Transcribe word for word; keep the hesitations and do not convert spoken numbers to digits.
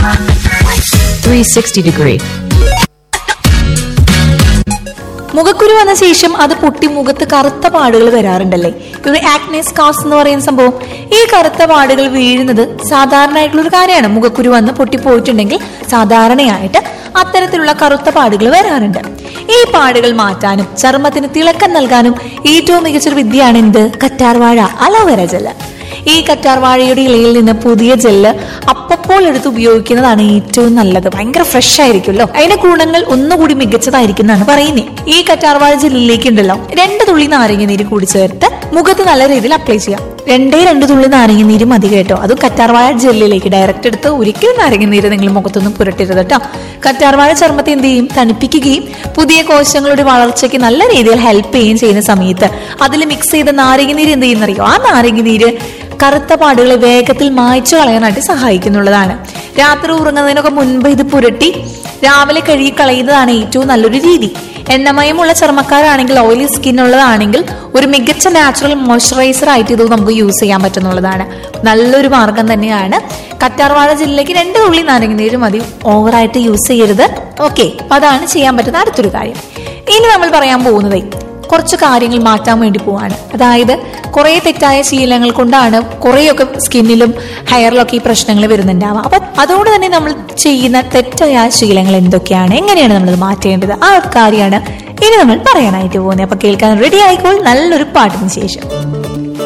three sixty degree. മുഖക്കുരു വന്ന ശേഷം അത് പൊട്ടി മുഖത്ത് കറുത്ത പാടുകൾ വരാറുണ്ടല്ലേ, ഒരു ആക്നെ സ്കാർസ് എന്ന് പറയുന്ന സംഭവം. ഈ കറുത്ത പാടുകൾ വീഴുന്നത് സാധാരണയായിട്ടുള്ള ഒരു കാര്യമാണ്. മുഖക്കുരു വന്ന് പൊട്ടിപ്പോയിട്ടുണ്ടെങ്കിൽ സാധാരണയായിട്ട് അത്തരത്തിലുള്ള കറുത്ത പാടുകൾ വരാറുണ്ട്. ഈ പാടുകൾ മാറ്റാനും ചർമ്മത്തിന് തിളക്കം നൽകാനും ഏറ്റവും മികച്ചൊരു വിദ്യയാണ് എന്ത്? കറ്റാർവാഴ അലോവേര ജെല്ല്. ഈ കറ്റാർവാഴയുടെ ഇലയിൽ നിന്ന് പുതിയ ജെല്ല് അപ്പപ്പോൾ എടുത്ത് ഉപയോഗിക്കുന്നതാണ് ഏറ്റവും നല്ലത്. ഭയങ്കര ഫ്രഷ് ആയിരിക്കുമല്ലോ. അതിന്റെ ഗുണങ്ങൾ ഒന്നുകൂടി മികച്ചതായിരിക്കും എന്നാണ് പറയുന്നത്. ഈ കറ്റാർവാഴ ജെല്ലിലേക്ക് ഉണ്ടല്ലോ രണ്ട് തുള്ളി നാരങ്ങ നീര് കൂടി ചേർത്ത് മുഖത്ത് നല്ല രീതിയിൽ അപ്ലൈ ചെയ്യാം. രണ്ടേ രണ്ട് തുള്ളി നാരങ്ങ നീര് മതി കേട്ടോ. അതും കറ്റാർവാഴ ജെല്ലിലേക്ക് ഡയറക്റ്റ് എടുത്ത് ഒരിക്കലും നാരങ്ങ നീര് നിങ്ങൾ മുഖത്തൊന്നും പുരട്ടരുത് കേട്ടോ. കറ്റാർവാഴ ചർമ്മത്തെ എന്ത് ചെയ്യും? തണുപ്പിക്കുകയും പുതിയ കോശങ്ങളുടെ വളർച്ചയ്ക്ക് നല്ല രീതിയിൽ ഹെൽപ്പ് ചെയ്യുകയും ചെയ്യുന്ന സമയത്ത് അതിൽ മിക്സ് ചെയ്ത നാരങ്ങ നീര് എന്ത് ചെയ്യുന്നറിയോ? ആ നാരങ്ങ നീര് കറുത്ത പാടുകളെ വേഗത്തിൽ മായ്ച്ചു കളയാനായിട്ട് സഹായിക്കുന്നുള്ളതാണ്. രാത്രി ഉറങ്ങുന്നതിനൊക്കെ മുൻപ് ഇത് പുരട്ടി രാവിലെ കഴുകി കളയുന്നതാണ് ഏറ്റവും നല്ലൊരു രീതി. എണ്ണമയമുള്ള ചർമ്മക്കാരാണെങ്കിൽ, ഓയിലി സ്കിൻ ഉള്ളതാണെങ്കിൽ ഒരു മികച്ച നാച്ചുറൽ മോയ്സ്ചറൈസർ ആയിട്ട് ഇത് നമുക്ക് യൂസ് ചെയ്യാൻ പറ്റുന്നുള്ളതാണ്. നല്ലൊരു മാർഗം തന്നെയാണ്. കറ്റാർവാഴ ജെല്ലിലേക്ക് രണ്ട് തുള്ളി നാരങ്ങ നീര് മതി, ഓവറായിട്ട് യൂസ് ചെയ്യരുത്. ഓക്കെ, അതാണ് ചെയ്യാൻ പറ്റുന്ന അടുത്തൊരു കാര്യം. ഇനി നമ്മൾ പറയാൻ പോകുന്നത് കുറച്ച് കാര്യങ്ങൾ മാറ്റാൻ വേണ്ടി പോവാണ്. അതായത് കുറെ തെറ്റായ ശീലങ്ങൾ കൊണ്ടാണ് കുറെയൊക്കെ സ്കിന്നിലും ഹെയറിലൊക്കെ ഈ പ്രശ്നങ്ങൾ വരുന്നുണ്ടാവാം. അപ്പൊ അതുകൊണ്ട് തന്നെ നമ്മൾ ചെയ്യുന്ന തെറ്റായ ശീലങ്ങൾ എന്തൊക്കെയാണ്, എങ്ങനെയാണ് നമ്മളത് മാറ്റേണ്ടത്, ആ കാര്യമാണ് ഇനി നമ്മൾ പറയാനായിട്ട് പോകുന്നത്. അപ്പൊ കേൾക്കാൻ റെഡി ആയിക്കോൾ നല്ലൊരു പാട്ടിന് ശേഷം.